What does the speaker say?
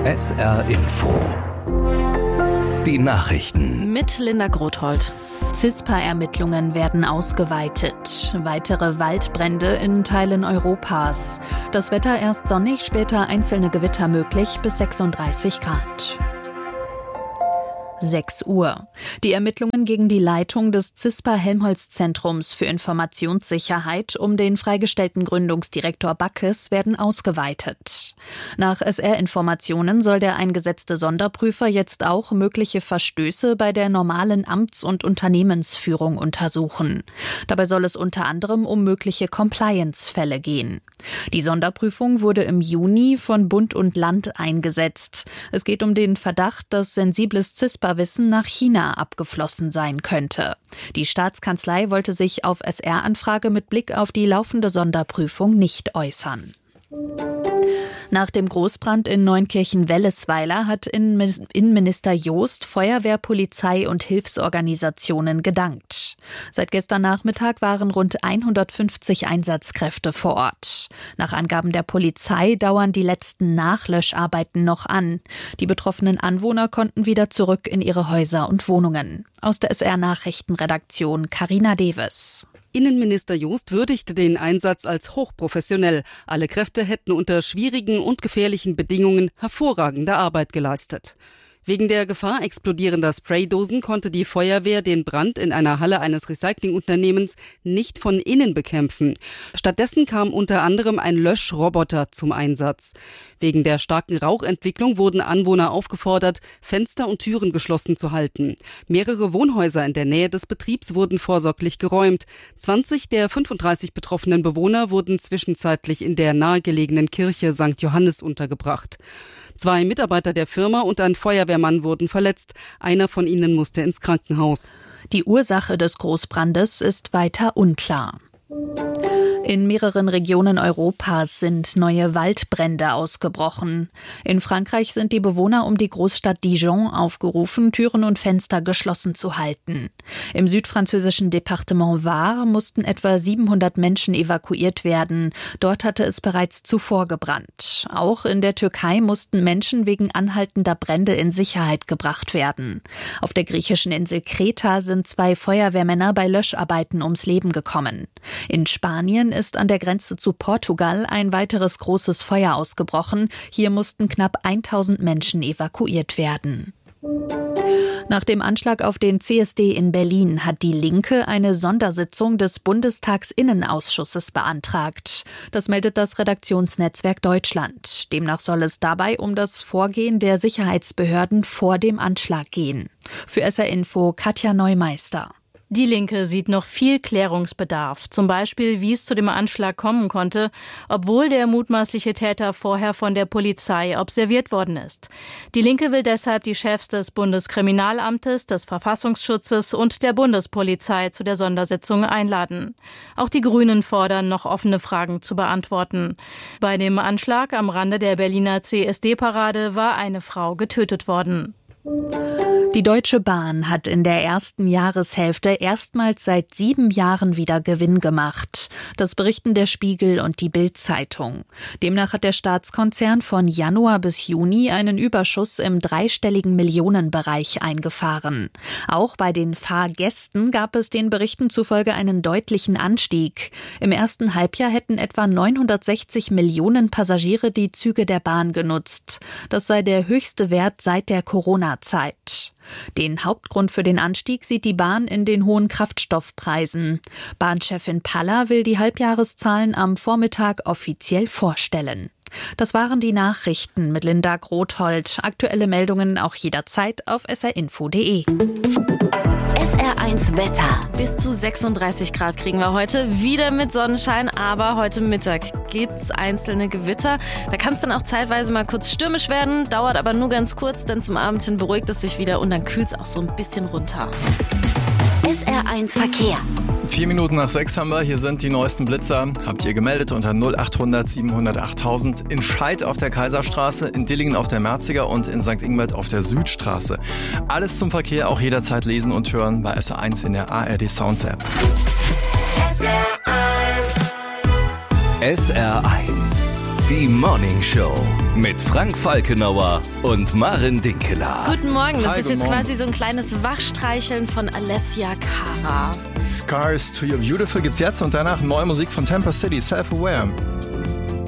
SR Info. Die Nachrichten. Mit Linda Grothold. CISPA-Ermittlungen werden ausgeweitet. Weitere Waldbrände in Teilen Europas. Das Wetter erst sonnig, später einzelne Gewitter möglich bis 36 Grad. 6 Uhr. Die Ermittlungen gegen die Leitung des CISPA-Helmholtz-Zentrums für Informationssicherheit um den freigestellten Gründungsdirektor Backes werden ausgeweitet. Nach SR-Informationen soll der eingesetzte Sonderprüfer jetzt auch mögliche Verstöße bei der normalen Amts- und Unternehmensführung untersuchen. Dabei soll es unter anderem um mögliche Compliance-Fälle gehen. Die Sonderprüfung wurde im Juni von Bund und Land eingesetzt. Es geht um den Verdacht, dass sensibles CISPA-Wissen nach China abgeflossen sein könnte. Die Staatskanzlei wollte sich auf SR-Anfrage mit Blick auf die laufende Sonderprüfung nicht äußern. Nach dem Großbrand in Neunkirchen-Wellesweiler hat Innenminister Joost Feuerwehr, Polizei und Hilfsorganisationen gedankt. Seit gestern Nachmittag waren rund 150 Einsatzkräfte vor Ort. Nach Angaben der Polizei dauern die letzten Nachlöscharbeiten noch an. Die betroffenen Anwohner konnten wieder zurück in ihre Häuser und Wohnungen. Aus der SR-Nachrichtenredaktion Carina Deves. Innenminister Joost würdigte den Einsatz als hochprofessionell. Alle Kräfte hätten unter schwierigen und gefährlichen Bedingungen hervorragende Arbeit geleistet. Wegen der Gefahr explodierender Spraydosen konnte die Feuerwehr den Brand in einer Halle eines Recyclingunternehmens nicht von innen bekämpfen. Stattdessen kam unter anderem ein Löschroboter zum Einsatz. Wegen der starken Rauchentwicklung wurden Anwohner aufgefordert, Fenster und Türen geschlossen zu halten. Mehrere Wohnhäuser in der Nähe des Betriebs wurden vorsorglich geräumt. 20 der 35 betroffenen Bewohner wurden zwischenzeitlich in der nahegelegenen Kirche St. Johannes untergebracht. 2 Mitarbeiter der Firma und ein Feuerwehrmann wurden verletzt. Einer von ihnen musste ins Krankenhaus. Die Ursache des Großbrandes ist weiter unklar. In mehreren Regionen Europas sind neue Waldbrände ausgebrochen. In Frankreich sind die Bewohner um die Großstadt Dijon aufgerufen, Türen und Fenster geschlossen zu halten. Im südfranzösischen Departement Var mussten etwa 700 Menschen evakuiert werden. Dort hatte es bereits zuvor gebrannt. Auch in der Türkei mussten Menschen wegen anhaltender Brände in Sicherheit gebracht werden. Auf der griechischen Insel Kreta sind 2 Feuerwehrmänner bei Löscharbeiten ums Leben gekommen. In Spanien ist an der Grenze zu Portugal ein weiteres großes Feuer ausgebrochen. Hier mussten knapp 1000 Menschen evakuiert werden. Nach dem Anschlag auf den CSD in Berlin hat die Linke eine Sondersitzung des Bundestagsinnenausschusses beantragt. Das meldet das Redaktionsnetzwerk Deutschland. Demnach soll es dabei um das Vorgehen der Sicherheitsbehörden vor dem Anschlag gehen. Für SR Info Katja Neumeister. Die Linke sieht noch viel Klärungsbedarf, zum Beispiel, wie es zu dem Anschlag kommen konnte, obwohl der mutmaßliche Täter vorher von der Polizei observiert worden ist. Die Linke will deshalb die Chefs des Bundeskriminalamtes, des Verfassungsschutzes und der Bundespolizei zu der Sondersitzung einladen. Auch die Grünen fordern, noch offene Fragen zu beantworten. Bei dem Anschlag am Rande der Berliner CSD-Parade war eine Frau getötet worden. Die Deutsche Bahn hat in der ersten Jahreshälfte erstmals seit 7 Jahren wieder Gewinn gemacht. Das berichten der Spiegel und die Bild-Zeitung. Demnach hat der Staatskonzern von Januar bis Juni einen Überschuss im dreistelligen Millionenbereich eingefahren. Auch bei den Fahrgästen gab es den Berichten zufolge einen deutlichen Anstieg. Im ersten Halbjahr hätten etwa 960 Millionen Passagiere die Züge der Bahn genutzt. Das sei der höchste Wert seit der Corona-Zeit. Den Hauptgrund für den Anstieg sieht die Bahn in den hohen Kraftstoffpreisen. Bahnchefin Paller will die Halbjahreszahlen am Vormittag offiziell vorstellen. Das waren die Nachrichten mit Linda Grothold. Aktuelle Meldungen auch jederzeit auf srinfo.de. SR1 Wetter. Bis zu 36 Grad kriegen wir heute, wieder mit Sonnenschein, aber heute Mittag gibt's einzelne Gewitter. Da kann es dann auch zeitweise mal kurz stürmisch werden, dauert aber nur ganz kurz, denn zum Abend hin beruhigt es sich wieder und dann kühlt es auch so ein bisschen runter. SR1 Verkehr. 4 Minuten nach 6 haben wir. Hier sind die neuesten Blitzer. Habt ihr gemeldet unter 0800 700 8000 in Scheid auf der Kaiserstraße, in Dillingen auf der Merziger und in St. Ingbert auf der Südstraße. Alles zum Verkehr auch jederzeit lesen und hören bei SR1 in der ARD Sounds App. SR1, die Morning Show mit Frank Falkenauer und Maren Dinkeler. Guten Morgen, das Hi, ist guten jetzt Morgen. quasi so ein kleines Wachstreicheln von Alessia Cara. Scars to Your Beautiful gibt's jetzt und danach neue Musik von Tampa City, Self-Aware.